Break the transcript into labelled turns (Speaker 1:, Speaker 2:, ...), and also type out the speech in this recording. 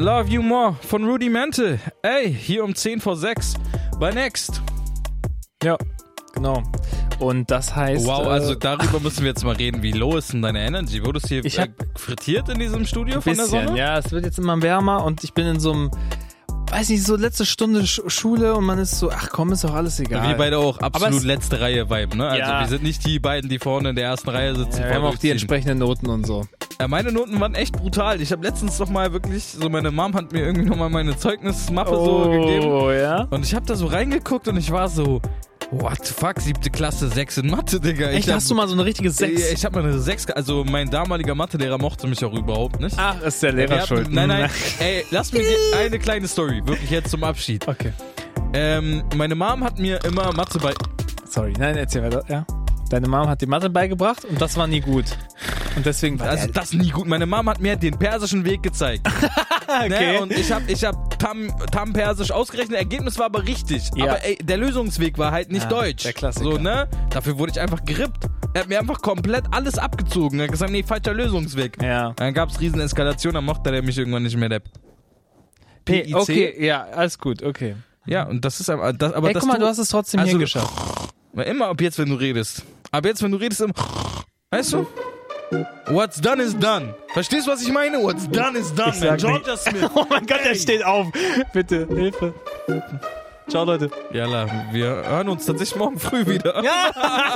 Speaker 1: Love You More von Rudimental. Ey, hier um 10 vor 6 bei Next.
Speaker 2: Ja, genau. Und das heißt...
Speaker 1: Wow, also darüber müssen wir jetzt mal reden. Wie low ist denn deine Energy? Wurdest du hier frittiert in diesem Studio von der Sonne?
Speaker 2: Ja, es wird jetzt immer wärmer und ich bin in so einem... Weiß nicht, so letzte Stunde Schule und man ist so, ach komm, ist doch alles egal.
Speaker 1: Wir beide auch absolut letzte Reihe-Vibe, ne? Also
Speaker 2: ja.
Speaker 1: Wir sind nicht die beiden, die vorne in der ersten Reihe sitzen.
Speaker 2: Ja, wir haben auch die entsprechenden Noten und so.
Speaker 1: Ja, meine Noten waren echt brutal. Ich habe letztens noch mal wirklich, so meine Mom hat mir irgendwie noch mal meine Zeugnismappe so gegeben.
Speaker 2: Oh, ja?
Speaker 1: Und ich habe da so reingeguckt und ich war so, what the fuck, 7. Klasse 6 in Mathe, Digga.
Speaker 2: Echt, hast du mal so eine richtige 6?
Speaker 1: Ich habe mal eine 6, also mein damaliger Mathelehrer mochte mich auch überhaupt nicht.
Speaker 2: Ach, ist der Lehrer schuld.
Speaker 1: Nein, ey, lass mir eine kleine Story, wirklich jetzt zum Abschied.
Speaker 2: Okay.
Speaker 1: Meine Mom hat mir immer Mathe
Speaker 2: Sorry, nein, erzähl weiter, ja. Deine Mom hat die Mathe beigebracht und das war nie gut. Und deswegen war
Speaker 1: Also das nie gut. Meine Mom hat mir den persischen Weg gezeigt.
Speaker 2: Okay.
Speaker 1: Ne? Und ich hab Tam Persisch ausgerechnet, Ergebnis war aber richtig.
Speaker 2: Ja.
Speaker 1: Aber ey, der Lösungsweg war halt nicht deutsch.
Speaker 2: Der Klassiker.
Speaker 1: So, ne? Dafür wurde ich einfach gerippt. Er hat mir einfach komplett alles abgezogen. Er hat gesagt, nee, falscher Lösungsweg.
Speaker 2: Ja.
Speaker 1: Dann gab's riesen Eskalation, dann mochte der mich irgendwann nicht mehr, der PIC.
Speaker 2: Okay, ja, alles gut, okay.
Speaker 1: Ja, und das ist aber...
Speaker 2: Hey, guck mal, du hast es trotzdem hier geschafft.
Speaker 1: Immer ab jetzt, wenn du redest. Ab jetzt, wenn du redest, immer... Weißt du? What's done is done. Verstehst du, was ich meine? What's done is done, man. Georgia Smith.
Speaker 2: Oh mein Gott, er steht auf. Bitte, Hilfe. Ciao, Leute.
Speaker 1: Jalla, wir hören uns tatsächlich morgen früh wieder.
Speaker 2: Ja!